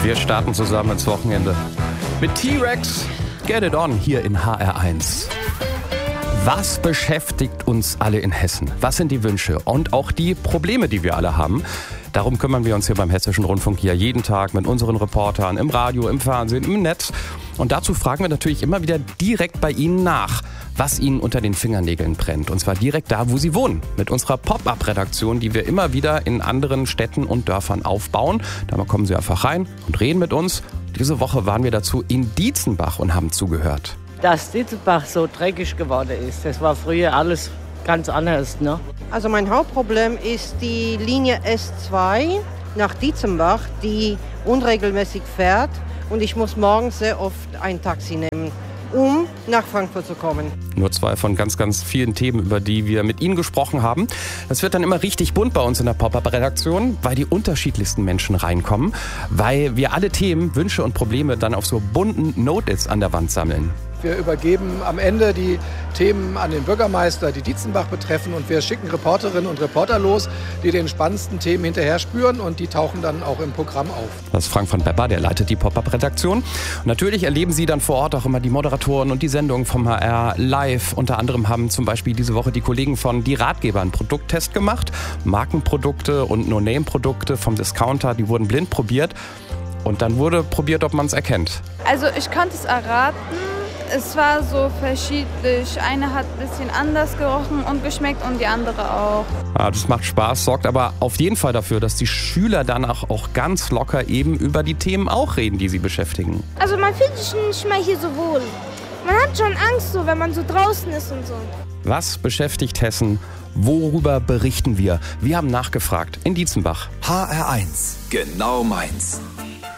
Wir starten zusammen ins Wochenende mit T-Rex. Get it on hier in HR1. Was beschäftigt uns alle in Hessen? Was sind die Wünsche und auch die Probleme, die wir alle haben? Darum kümmern wir uns hier beim Hessischen Rundfunk hier jeden Tag mit unseren Reportern im Radio, im Fernsehen, im Netz. Und dazu fragen wir natürlich immer wieder direkt bei Ihnen nach, was Ihnen unter den Fingernägeln brennt. Und zwar direkt da, wo Sie wohnen. Mit unserer Pop-Up-Redaktion, die wir immer wieder in anderen Städten und Dörfern aufbauen. Da kommen Sie einfach rein und reden mit uns. Diese Woche waren wir dazu in Dietzenbach und haben zugehört. Dass Dietzenbach so dreckig geworden ist, das war früher alles ganz anders, ne? Also mein Hauptproblem ist die Linie S2 nach Dietzenbach, die unregelmäßig fährt. Und ich muss morgens sehr oft ein Taxi nehmen, um nach Frankfurt zu kommen. Nur zwei von ganz, ganz vielen Themen, über die wir mit Ihnen gesprochen haben. Das wird dann immer richtig bunt bei uns in der Pop-Up-Redaktion, weil die unterschiedlichsten Menschen reinkommen, weil wir alle Themen, Wünsche und Probleme dann auf so bunten Note-its an der Wand sammeln. Wir übergeben am Ende die Themen an den Bürgermeister, die Dietzenbach betreffen, und wir schicken Reporterinnen und Reporter los, die den spannendsten Themen hinterher spüren, und die tauchen dann auch im Programm auf. Das ist Frank von Pepper, der leitet die Pop-Up-Redaktion. Und natürlich erleben Sie dann vor Ort auch immer die Moderatoren und die Sendungen vom HR live. Unter anderem haben zum Beispiel diese Woche die Kollegen von Die Ratgeber einen Produkttest gemacht. Markenprodukte und No-Name-Produkte vom Discounter, die wurden blind probiert. Und dann wurde probiert, ob man es erkennt. Also ich konnte es erraten. Es war so verschiedentlich. Eine hat ein bisschen anders gerochen und geschmeckt und die andere auch. Ja, das macht Spaß, sorgt aber auf jeden Fall dafür, dass die Schüler danach auch ganz locker eben über die Themen auch reden, die sie beschäftigen. Also man fühlt sich nicht mehr hier so wohl. Man hat schon Angst, so, wenn man so draußen ist und so. Was beschäftigt Hessen? Worüber berichten wir? Wir haben nachgefragt in Dietzenbach. HR1, genau meins.